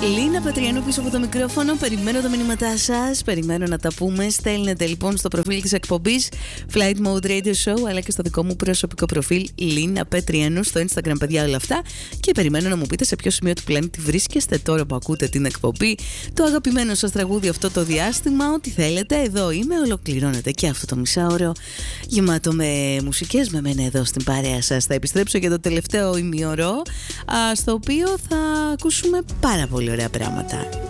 Λίνα Πετριανού πίσω από το μικρόφωνο. Περιμένω τα μηνύματά σας. Περιμένω να τα πούμε. Στέλνετε λοιπόν στο προφίλ της εκπομπής Flight Mode Radio Show, αλλά και στο δικό μου προσωπικό προφίλ Λίνα Πετριανού στο Instagram, παιδιά, όλα αυτά. Και περιμένω να μου πείτε σε ποιο σημείο του πλανήτη βρίσκεστε τώρα που ακούτε την εκπομπή, το αγαπημένο σας τραγούδι αυτό το διάστημα, ό,τι θέλετε. Εδώ είμαι. Ολοκληρώνεται και αυτό το μισάωρο γεμάτο με μουσικές με μένα εδώ στην παρέα σας. Θα επιστρέψω για το τελευταίο ημιωρό, στο οποίο θα ακούσουμε πάρα πολύ ωραία πράγματα.